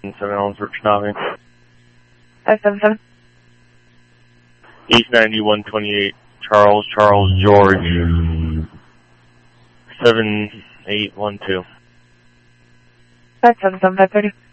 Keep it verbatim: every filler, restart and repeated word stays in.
seven Ellensburg, Schnapping. five seven seven. East ninety-one twenty-eight, Charles, Charles, George, seven eight one two. five seven seven five thirty.